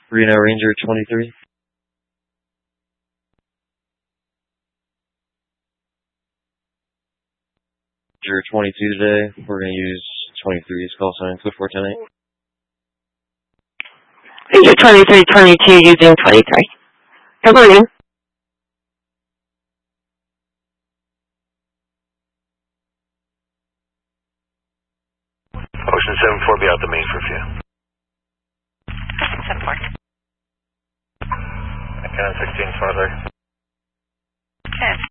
Reno Ranger 23. Ranger 22 today. We're going to use 23's call sign, code 410-8. Ranger 2322 using 23. Good morning. Ocean 74, be out the main for a few. Ocean 74. Canon 16, farther. Canon